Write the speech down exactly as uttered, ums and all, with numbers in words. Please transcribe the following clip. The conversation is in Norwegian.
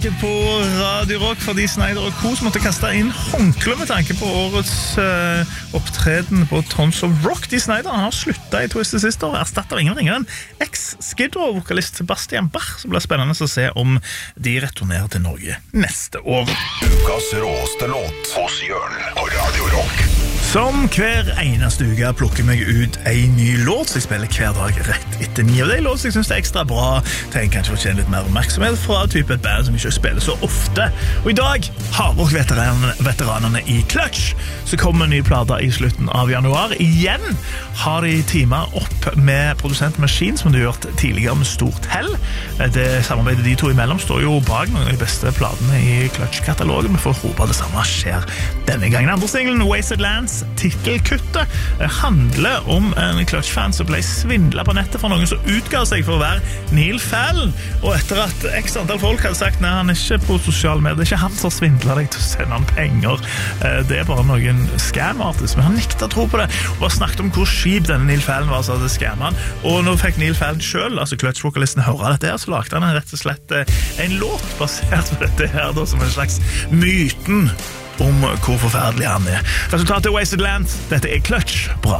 På Radio Rock fordi Sneijder og Co. måtte kaste inn håndkle med tanke på årets uh, opptreden på Tons of Rock. De Sneijder har sluttet i Twisted Sister og erstatter ingen ringer enn ex-Skid Row-vokalist Sebastian Bach, som blir spennende å se om de returnerer til Norge neste år. Ukas råste låt hos Jørn på Radio Rock. Som hver eneste uke plukker meg ut en ny låt, så jeg spiller hver dag rett etter ni av de låt, så jeg synes det er ekstra bra. Tenk kanskje fortjene litt mer oppmerksomhet fra type et band som ikke spiller så ofte. Og i dag har hardrock-veteranene i Clutch, så kommer en ny plate i slutten av januar. Igjen har de teamet opp med produsent Machine, som de har gjort tidligere med stort hell. Det samarbeidet de to imellom står jo bak noen av de beste platene i Clutch-katalogen. Vi får håpe det samme skjer denne gangen. Andre singlen, Wasted Lands, titelkuttet, handler om en Clutch-fan som ble svindlet på nettet for noen som utgav seg for å være Neil Fallon. Og etter at x antall folk hadde sagt nei, han er ikke på sosiale medier, det er ikke han som svindler deg til å sende han penger, det er bare noen scam-artists, men han nektet å tro på det og bare snakket om hvor skip denne Neil Fallon var som hadde skammet han. Og nå fikk Neil Fallon selv, altså Clutch-vokalisten, høre dette her, så lagde han rett og slett en låt basert på dette her da, som en slags myten om hvor forferdelig han er. Resultatet er Wasted Land. Dette er Clutch. Bra.